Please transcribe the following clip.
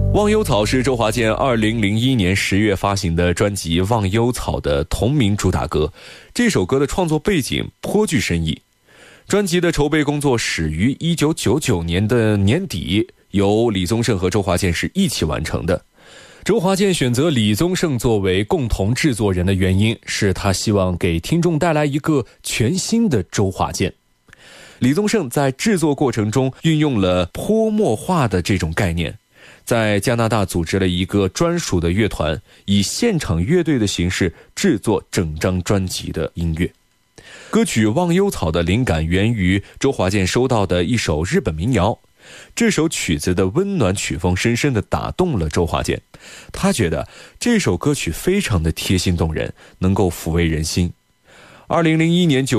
忘忧草是周华健2001年10月发行的专辑《忘忧草》的同名主打歌。这首歌的创作背景颇具深意。专辑的筹备工作始于1999年的年底，由李宗盛和周华健是一起完成的。周华健选择李宗盛作为共同制作人的原因是他希望给听众带来一个全新的周华健。李宗盛在制作过程中运用了泼墨画的这种概念，在加拿大组织了一个专属的乐团，以现场乐队的形式制作整张专辑的音乐。歌曲《忘忧草》的灵感源于周华健收到的一首日本民谣，这首曲子的温暖曲风深深地打动了周华健，他觉得这首歌曲非常的贴心动人，能够抚慰人心。2001年9